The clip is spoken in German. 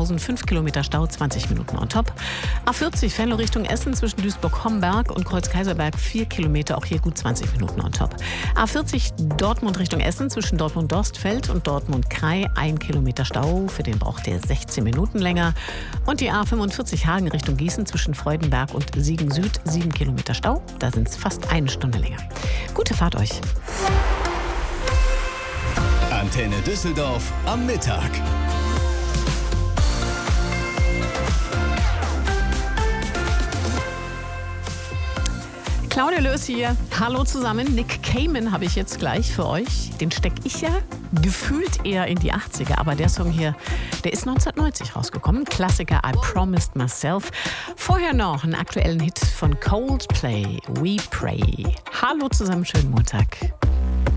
Sachsenhausen 5 Kilometer Stau, 20 Minuten on top. A40 Venlo Richtung Essen zwischen Duisburg-Homberg und Kreuz-Kaiserberg 4 Kilometer, auch hier gut 20 Minuten on top. A40 Dortmund Richtung Essen zwischen Dortmund-Dorstfeld und Dortmund-Krei 1 Kilometer Stau, für den braucht ihr 16 Minuten länger. Und die A45 Hagen Richtung Gießen zwischen Freudenberg und Siegen Süd 7 Kilometer Stau, da sind es fast eine Stunde länger. Gute Fahrt euch. Antenne Düsseldorf am Mittag. Claudia Löß hier. Hallo zusammen. Nick Cayman habe ich jetzt gleich für euch. Den stecke ich ja gefühlt eher in die 80er. Aber der Song hier, der ist 1990 rausgekommen. Klassiker I Promised Myself. Vorher noch einen aktuellen Hit von Coldplay, We Pray. Hallo zusammen, schönen Montag.